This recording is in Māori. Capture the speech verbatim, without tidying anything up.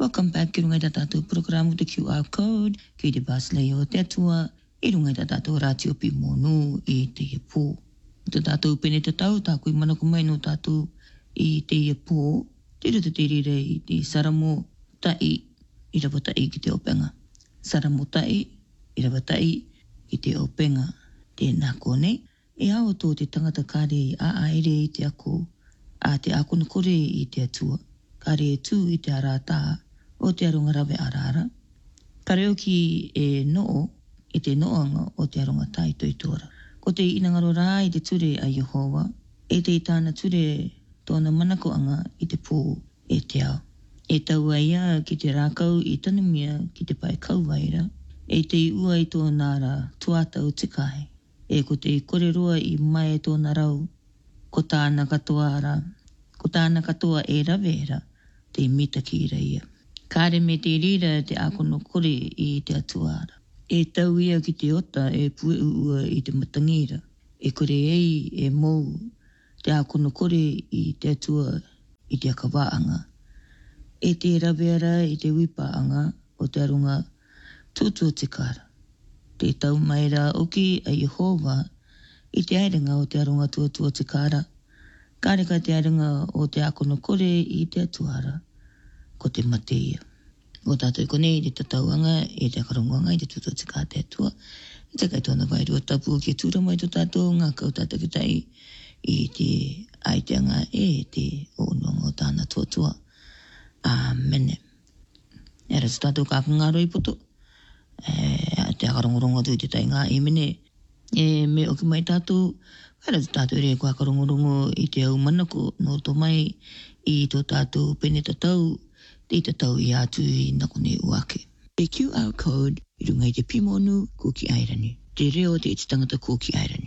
Welcome back ki runga i tātou programu te Q R code ki te Basley o te atua i runga i tātou ratio pi monu i te ia pō. Te tātou pene te tau, tā kui mana kumai no tātou i te ia pō, te ruta te rire i te saramo tai i rawa tai ki te openga. Saramo tai i rawa tai ki te openga. Tēnā kone, e ao tō te tangata kāre a aere i te ako, a te ako na kore i te atua. Kāre e tū i te arata o te aronga rawe arara. Kare o ki e noo, i te noanga o te aronga tai toitora. Ko te inangaro rā i te ture a Yehova, e te tāna ture tōna manakoanga i te pō e te ao. E tau ia ki te rākau i tanumia ki te pai kauwaira, e te ua i tō nāra tuatau tikai, e ko te koreroa i mai tōna rau, ko tāna katoa ara, ko tāna katoa e rawera, te mita ki reia. Kāre me te rira te akono kore i te atuara. E tau ia ki te ota e pue ua i te matangira, e kore ei e mou te akono kore i te atua i te akawaanga. E te raweara i te wipaanga o te arunga tūtua te kara. Te tau maira oki a Yehova i te airinga o te arunga tūtua te kara. Kāreka te airinga o te akono kore i te atuara, ko te mateia. O tātou kone i te tatauanga i te akarongoanga i te tūtua te kara te atua. I te kai tōna wairua tapu ki tura mai tō tātou ngā kau tātou ki tai i te aiteanga e te ononga o tāna tuatua. Amene. E rasu tātou kākangaro i poto. E te akarongorongo tu i te tai ngā e mene. E me oki mai tātou. E rasu tātou re kua akarongorongo i te au manako no tō mai i tō tātou pene tatau. Te tatau i atu i nakone uake. Te Q R code i runga i te pimonu ko ki airani. Te reo te iti tangata ko ki airani.